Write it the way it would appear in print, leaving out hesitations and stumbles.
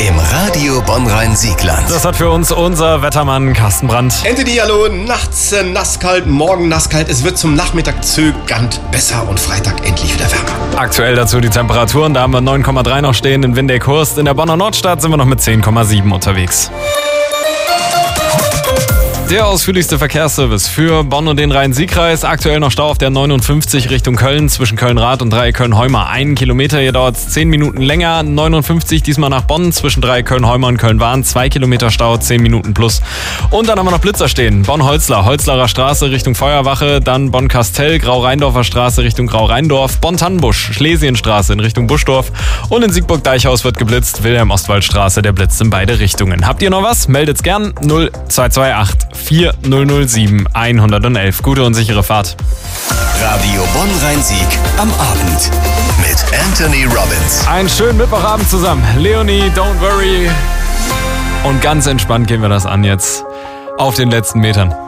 im Radio Bonn-Rhein-Siegland. Das hat für uns unser Wettermann Carsten Brandt. Anthony, hallo. Nachts nasskalt, morgen nasskalt. Es wird zum Nachmittag zögernd besser und Freitag endlich wieder wärmer. Aktuell dazu die Temperaturen. Da haben wir 9,3 noch stehen in Windeck-Hurst. In der Bonner Nordstadt sind wir noch mit 10,7 unterwegs. Der ausführlichste Verkehrsservice für Bonn und den Rhein-Sieg-Kreis. Aktuell noch Stau auf der 59 Richtung Köln zwischen Köln-Rath und Dreieck-Köln-Heumer. 1 Kilometer, hier dauert es 10 Minuten länger. 59 diesmal nach Bonn zwischen Dreieck-Köln-Heumer und Köln-Wahn. 2 Kilometer Stau, 10 Minuten plus. Und dann haben wir noch Blitzer stehen. Bonn-Holzler, Holzlerer Straße Richtung Feuerwache. Dann Bonn-Kastell, Grau-Rheindorfer Straße Richtung Grau-Rheindorf. Bonn-Tannenbusch, Schlesienstraße in Richtung Buschdorf. Und in Siegburg-Deichhaus wird geblitzt. Wilhelm-Ostwald-Straße, der blitzt in beide Richtungen. Habt ihr noch was? Meldet's gern. 0228 4007 111. Gute und sichere Fahrt. Radio Bonn-Rhein-Sieg am Abend mit Anthony Robbins. Einen schönen Mittwochabend zusammen. Leonie, don't worry. Und ganz entspannt gehen wir das an jetzt auf den letzten Metern.